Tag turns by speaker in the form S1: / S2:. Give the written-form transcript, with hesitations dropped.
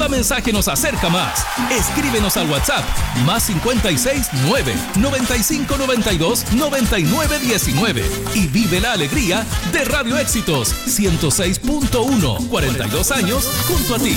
S1: Cada mensaje nos acerca más. Escríbenos al WhatsApp +56 9 95 92 99 19 y vive la alegría de Radio Éxitos 106.1. 42 años junto a ti.